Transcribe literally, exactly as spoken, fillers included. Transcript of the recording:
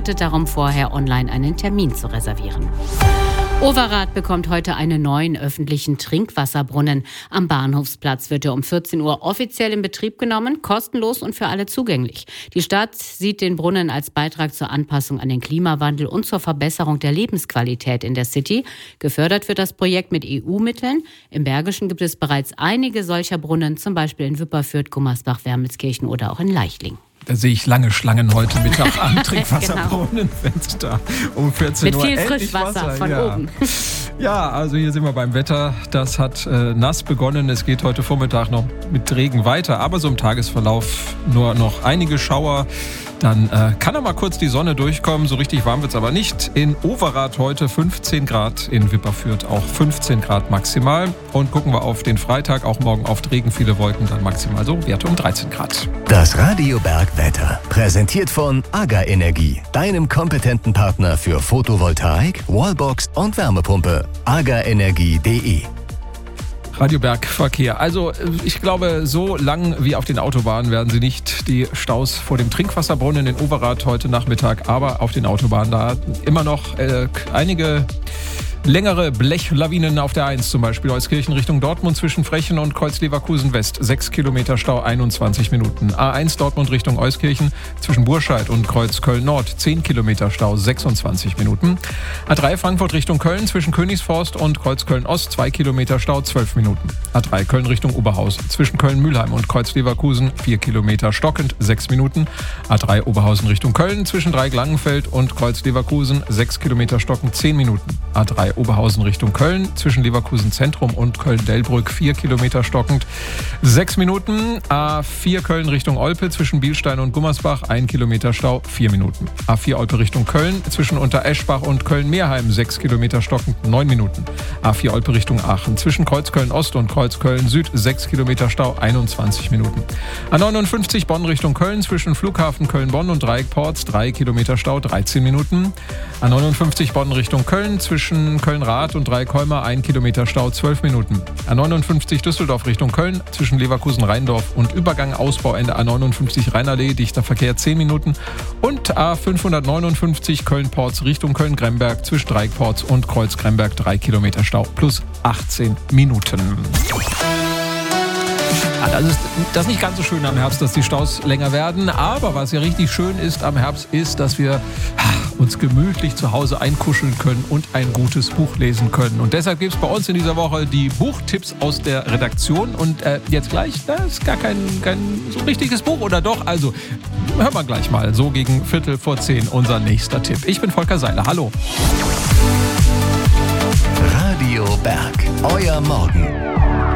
bittet darum, vorher online einen Termin zu reservieren. Overath bekommt heute einen neuen öffentlichen Trinkwasserbrunnen. Am Bahnhofsplatz wird er um vierzehn Uhr offiziell in Betrieb genommen, kostenlos und für alle zugänglich. Die Stadt sieht den Brunnen als Beitrag zur Anpassung an den Klimawandel und zur Verbesserung der Lebensqualität in der City. Gefördert wird das Projekt mit E U-Mitteln. Im Bergischen gibt es bereits einige solcher Brunnen, zum Beispiel in Wipperfürth, Gummersbach, Wermelskirchen oder auch in Leichling. Da sehe ich lange Schlangen heute Mittag am Trinkwasserbrunnen, wenn es da um vierzehn Uhr mit viel endlich Frischwasser Wasser, von ja. oben. Ja, also hier sind wir beim Wetter. Das hat äh, nass begonnen. Es geht heute Vormittag noch mit Regen weiter, aber so im Tagesverlauf nur noch einige Schauer. Dann äh, kann da mal kurz die Sonne durchkommen. So richtig warm wird es aber nicht. In Overath heute fünfzehn Grad, in Wipperfürth auch fünfzehn Grad maximal. Und gucken wir auf den Freitag, auch morgen oft Regen, viele Wolken, dann maximal so Werte um dreizehn Grad. Das Radio Berg Wetter, präsentiert von AGA Energie, deinem kompetenten Partner für Photovoltaik, Wallbox und Wärmepumpe. agaenergie punkt de. Radio Berg Verkehr. Also ich glaube, so lang wie auf den Autobahnen werden sie nicht, die Staus vor dem Trinkwasserbrunnen in Overath heute Nachmittag, aber auf den Autobahnen da immer noch äh, einige längere Blechlawinen auf der eins, zum Beispiel Euskirchen Richtung Dortmund zwischen Frechen und Kreuz-Leverkusen West. sechs Kilometer Stau, einundzwanzig Minuten. A eins Dortmund Richtung Euskirchen zwischen Burscheid und Kreuz Köln Nord. zehn Kilometer Stau, sechsundzwanzig Minuten. A drei Frankfurt Richtung Köln zwischen Königsforst und Kreuz Köln Ost. zwei Kilometer Stau, zwölf Minuten. A drei Köln Richtung Oberhausen zwischen Köln-Mühlheim und Kreuz-Leverkusen. vier Kilometer stockend, sechs Minuten. A drei Oberhausen Richtung Köln zwischen Dreieck-Langenfeld und Kreuz-Leverkusen. sechs Kilometer stockend, zehn Minuten. A drei Oberhausen Richtung Köln, zwischen Leverkusen Zentrum und Köln-Delbrück, vier Kilometer stockend, sechs Minuten. A vier Köln Richtung Olpe, zwischen Bielstein und Gummersbach, ein Kilometer Stau, vier Minuten. A vier Olpe Richtung Köln, zwischen Untereschbach und Köln-Meerheim, sechs Kilometer stockend, neun Minuten. A vier Olpe Richtung Aachen, zwischen Kreuzköln-Ost und Kreuzköln-Süd, sechs Kilometer Stau, einundzwanzig Minuten. A neunundfünfzig Bonn Richtung Köln, zwischen Flughafen Köln-Bonn und Dreieckports, drei Kilometer Stau, dreizehn Minuten. A neunundfünfzig Bonn Richtung Köln, zwischen Köln-Rath und Dreieckholmer, ein Kilometer Stau, zwölf Minuten. A neunundfünfzig Düsseldorf Richtung Köln, zwischen Leverkusen-Rheindorf und Übergang Ausbauende A neunundfünfzig Rheinallee, dichter Verkehr, zehn Minuten. Und A fünfhundertneunundfünfzig Köln-Ports Richtung Köln-Gremberg, zwischen Dreieckports und Kreuz-Gremberg, drei Kilometer Stau, plus achtzehn Minuten. Das ist, das ist nicht ganz so schön am Herbst, dass die Staus länger werden. Aber was ja richtig schön ist am Herbst, ist, dass wir uns gemütlich zu Hause einkuscheln können und ein gutes Buch lesen können. Und deshalb gibt es bei uns in dieser Woche die Buchtipps aus der Redaktion. Und äh, jetzt gleich, das ist gar kein, kein so richtiges Buch, oder doch? Also hören wir gleich mal, so gegen Viertel vor zehn, unser nächster Tipp. Ich bin Volker Seiler, hallo. Radio Berg, euer Morgen.